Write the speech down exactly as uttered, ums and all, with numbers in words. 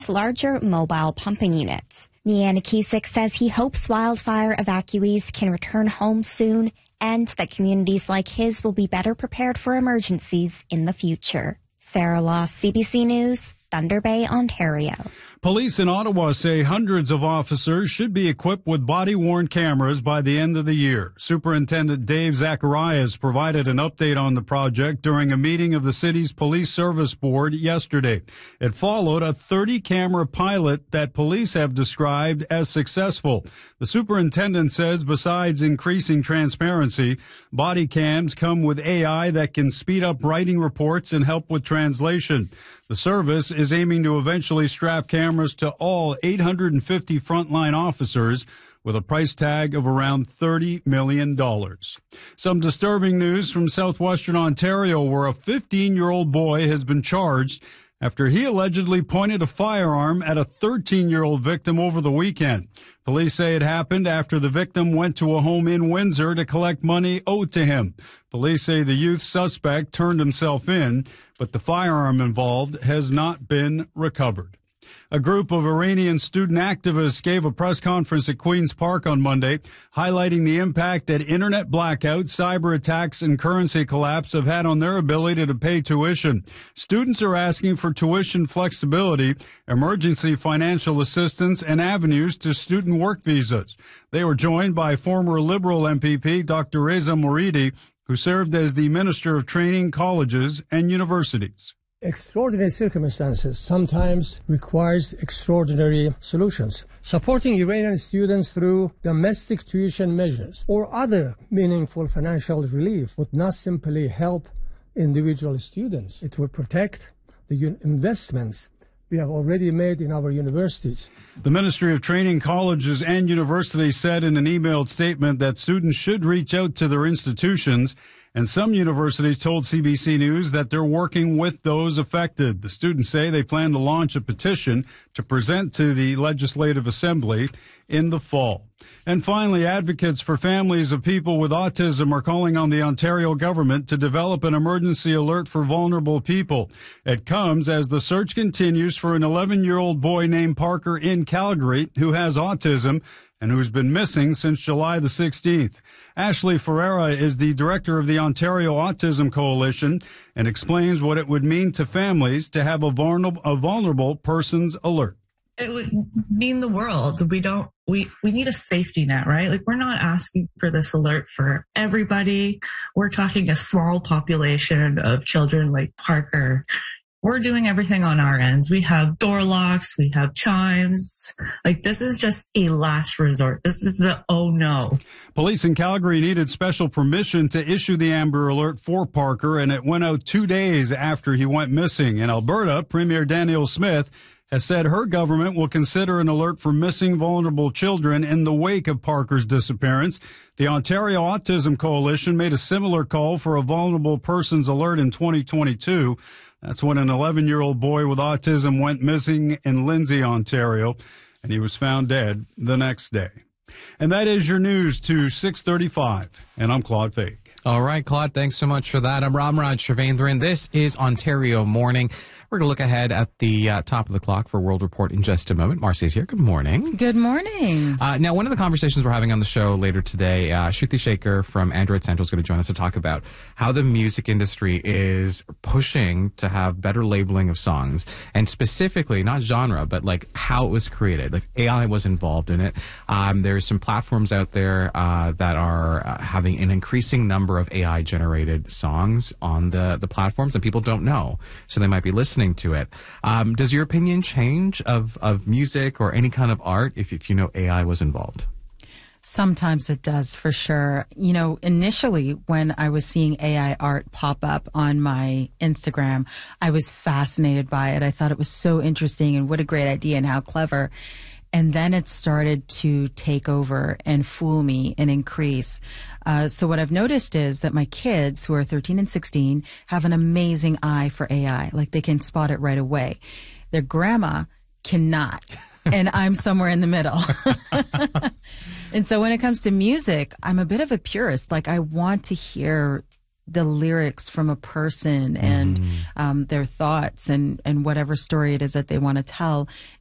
larger mobile pumping units. Nian Kisik says he hopes wildfire evacuees can return home soon and that communities like his will be better prepared for emergencies in the future. Sarah Law, C B C News, Thunder Bay, Ontario. Police in Ottawa say hundreds of officers should be equipped with body-worn cameras by the end of the year. Superintendent Dave Zacharias provided an update on the project during a meeting of the city's police service board yesterday. It followed a thirty-camera pilot that police have described as successful. The superintendent says besides increasing transparency, body cams come with A I that can speed up writing reports and help with translation. The service is aiming to eventually strap cameras to all eight hundred fifty frontline officers with a price tag of around thirty million dollars. Some disturbing news from southwestern Ontario, where a fifteen-year-old boy has been charged after he allegedly pointed a firearm at a thirteen-year-old victim over the weekend. Police say it happened after the victim went to a home in Windsor to collect money owed to him. Police say the youth suspect turned himself in, but the firearm involved has not been recovered. A group of Iranian student activists gave a press conference at Queen's Park on Monday, highlighting the impact that internet blackouts, cyber attacks, and currency collapse have had on their ability to pay tuition. Students are asking for tuition flexibility, emergency financial assistance, and avenues to student work visas. They were joined by former Liberal M P P Doctor Reza Moridi, who served as the Minister of Training, Colleges, and Universities. Extraordinary circumstances sometimes requires extraordinary solutions. Supporting Iranian students through domestic tuition measures or other meaningful financial relief would not simply help individual students. It would protect the investments we have already made in our universities. The Ministry of Training, Colleges, and Universities said in an emailed statement that students should reach out to their institutions, and some universities told C B C News that they're working with those affected. The students say they plan to launch a petition to present to the Legislative Assembly in the fall. And finally, advocates for families of people with autism are calling on the Ontario government to develop an emergency alert for vulnerable people. It comes as the search continues for an eleven-year-old boy named Parker in Calgary who has autism and who's been missing since July the sixteenth. Ashley Ferreira is the director of the Ontario Autism Coalition and explains what it would mean to families to have a vulnerable, a vulnerable person's alert. It would mean the world. We don't, we, we need a safety net, right? Like, we're not asking for this alert for everybody. We're talking a small population of children like Parker. We're doing everything on our ends. We have door locks. We have chimes. Like, this is just a last resort. This is the oh no. Police in Calgary needed special permission to issue the Amber Alert for Parker, and it went out two days after he went missing. In Alberta, Premier Danielle Smith has said her government will consider an alert for missing vulnerable children in the wake of Parker's disappearance. The Ontario Autism Coalition made a similar call for a vulnerable person's alert in twenty twenty-two. That's when an eleven-year-old boy with autism went missing in Lindsay, Ontario, and he was found dead the next day. And that is your news to six thirty-five, and I'm Claude Fake. All right, Claude, thanks so much for that. I'm Ramraj Shavendran. This is Ontario Morning. We're going to look ahead at the uh, top of the clock for World Report in just a moment. Marcy's here. Good morning. Good morning. Uh, now, one of the conversations we're having on the show later today, uh, Shruti Shaker from Android Central is going to join us to talk about how the music industry is pushing to have better labeling of songs, and specifically, not genre, but like how it was created. Like A I was involved in it. Um, there's some platforms out there uh, that are uh, having an increasing number of A I-generated songs on the, the platforms, and people don't know, so they might be listening to it. Um, does your opinion change of, of music or any kind of art if, if you know A I was involved? Sometimes it does, for sure. You know, initially when I was seeing A I art pop up on my Instagram, I was fascinated by it. I thought it was so interesting and what a great idea and how clever. And then it started to take over and fool me and increase. Uh, so what I've noticed is that my kids, who are thirteen and sixteen, have an amazing eye for A I. Like, they can spot it right away. Their grandma cannot. And I'm somewhere in the middle. And so when it comes to music, I'm a bit of a purist. Like, I want to hear the lyrics from a person and Mm. um, their thoughts and, and whatever story it is that they want to tell.